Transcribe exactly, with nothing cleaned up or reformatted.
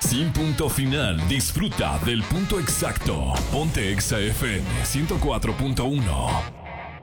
Sin punto final, disfruta del punto exacto. Ponte Exa F M ciento cuatro punto uno.